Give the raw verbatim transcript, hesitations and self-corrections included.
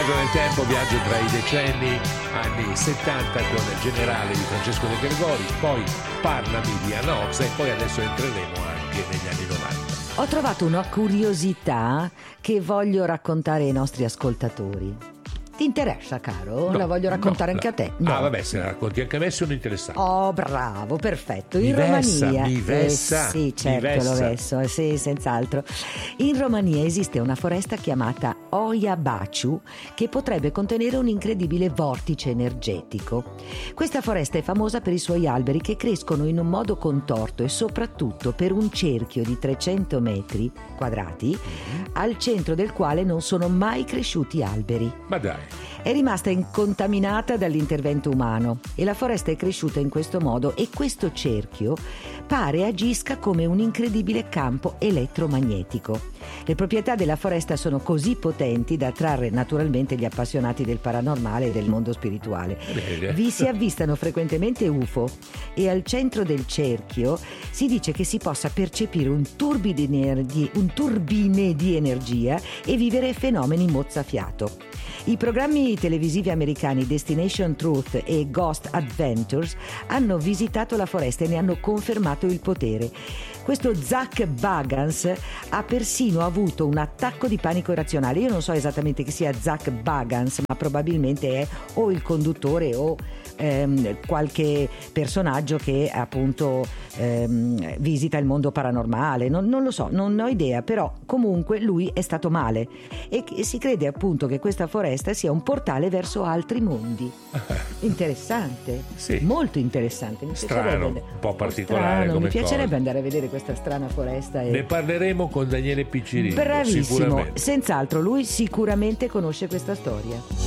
Viaggio nel tempo, viaggio tra i decenni, anni settanta con il generale di Francesco De Gregori, poi Parlami di Anna Oxa e poi adesso entreremo anche negli anni novanta. Ho trovato una curiosità che voglio raccontare ai nostri ascoltatori. Ti interessa, caro? No, la voglio raccontare no, anche la... a te. No. Ah, vabbè, se la racconti anche a me sono interessato. Oh, bravo, perfetto. Mi In vessa, Romania. mi vessa, eh, sì, certo, mi vessa. lo vesso, eh, sì, senz'altro. In Romania esiste una foresta chiamata Oia Baciu che potrebbe contenere un incredibile vortice energetico. Questa foresta è famosa per i suoi alberi che crescono in un modo contorto e soprattutto per un cerchio di trecento metri quadrati mm-hmm. al centro del quale non sono mai cresciuti alberi. Ma dai. È rimasta incontaminata dall'intervento umano e la foresta è cresciuta in questo modo e questo cerchio pare agisca come un incredibile campo elettromagnetico. Le proprietà della foresta sono così potenti da attrarre naturalmente gli appassionati del paranormale e del mondo spirituale. Bene. Vi si avvistano frequentemente U F O e al centro del cerchio si dice che si possa percepire un turbine di, un turbine di energia e vivere fenomeni mozzafiato. I programmi televisivi americani Destination Truth e Ghost Adventures hanno visitato la foresta e ne hanno confermato il potere. Questo Zach Bagans ha persino avuto un attacco di panico irrazionale. Io non so esattamente chi sia Zach Bagans, ma probabilmente è o il conduttore o ehm, qualche personaggio che appunto ehm, visita il mondo paranormale. Non, non lo so, non ho idea, però comunque lui è stato male e si crede appunto che questa foresta sia un portale verso altri mondi. Interessante, sì. Molto interessante. Mi strano, un po' particolare strano. come Mi piacerebbe cosa. andare a vedere questa strana foresta e... Ne parleremo con Daniele Piccirillo. Bravissimo, sicuramente. senz'altro lui sicuramente conosce questa storia.